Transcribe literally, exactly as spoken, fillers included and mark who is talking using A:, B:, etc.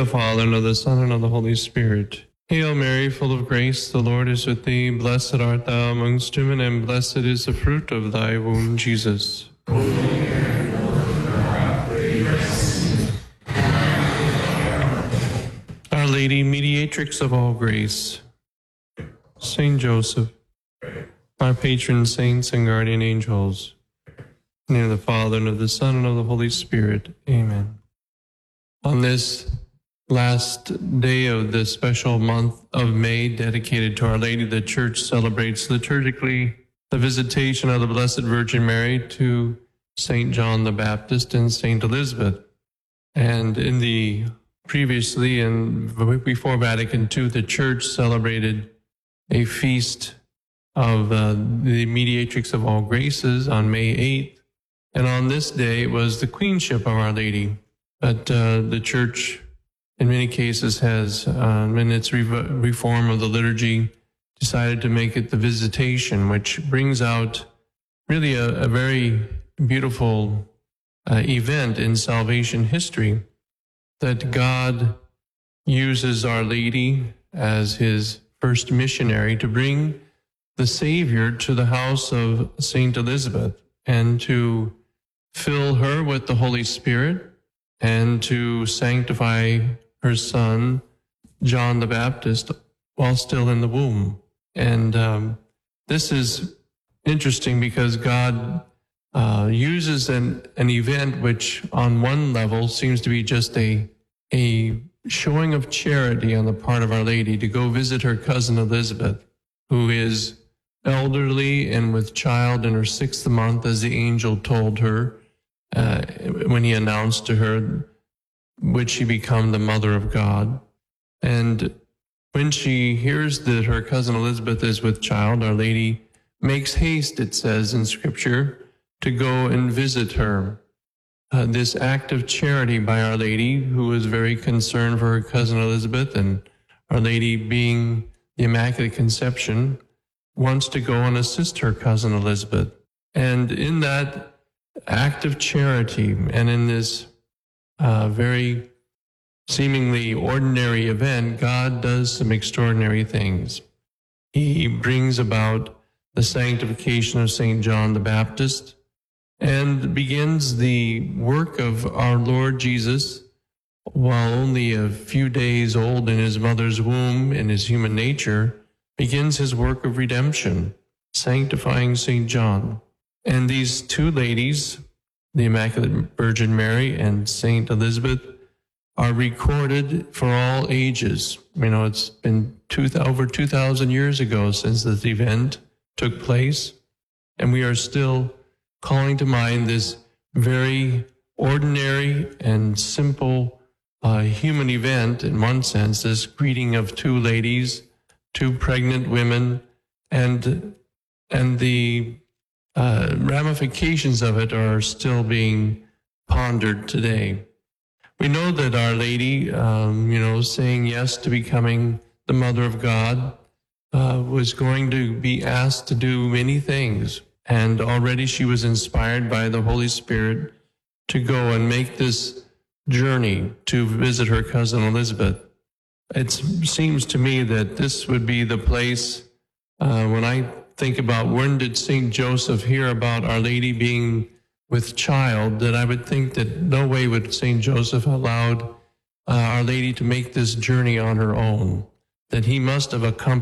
A: the Father, and of the Son, and of the Holy Spirit. Hail Mary, full of grace, the Lord is with thee. Blessed art thou amongst women, and blessed is the fruit of thy womb, Jesus. Our Lady, mediatrix of all grace, Saint Joseph, our patron saints and guardian angels, in the name of the Father, and of the Son, and of the Holy Spirit. Amen. On this last day of the special month of May dedicated to Our Lady, the Church celebrates liturgically the visitation of the Blessed Virgin Mary to Saint John the Baptist and Saint Elizabeth. And in the previously and before Vatican Two, the Church celebrated a feast of uh, the mediatrix of all graces on May eighth. And on this day, it was the queenship of Our Lady. But uh, the Church, in many cases, has, um, in its re- reform of the liturgy, decided to make it the visitation, which brings out really a, a very beautiful uh, event in salvation history, that God uses Our Lady as his first missionary to bring the Savior to the house of Saint Elizabeth and to fill her with the Holy Spirit and to sanctify her son, John the Baptist, while still in the womb. And um, this is interesting because God uh, uses an, an event which on one level seems to be just a, a showing of charity on the part of Our Lady to go visit her cousin Elizabeth, who is elderly and with child in her sixth month, as the angel told her uh, when he announced to her, would she become the mother of God. And when she hears that her cousin Elizabeth is with child, Our Lady makes haste, it says in Scripture, to go and visit her. Uh, this act of charity by Our Lady, who was very concerned for her cousin Elizabeth, and Our Lady being the Immaculate Conception, wants to go and assist her cousin Elizabeth. And in that act of charity and in this uh, very seemingly ordinary event, God does some extraordinary things. He brings about the sanctification of Saint John the Baptist and begins the work of our Lord Jesus, while only a few days old in his mother's womb in his human nature, begins his work of redemption, sanctifying Saint John. And these two ladies, the Immaculate Virgin Mary and Saint Elizabeth, are recorded for all ages. You know, it's been two, over two thousand years ago since this event took place, and we are still calling to mind this very ordinary and simple uh, human event, in one sense, this greeting of two ladies, two pregnant women, and and the uh, ramifications of it are still being pondered today. We know that Our Lady, um, you know, saying yes to becoming the Mother of God, uh, was going to be asked to do many things. And already she was inspired by the Holy Spirit to go and make this journey to visit her cousin Elizabeth. It seems to me that this would be the place, uh, when I think about when did Saint Joseph hear about Our Lady being with child, that I would think that no way would Saint Joseph allowed uh, Our Lady to make this journey on her own, that he must have accompanied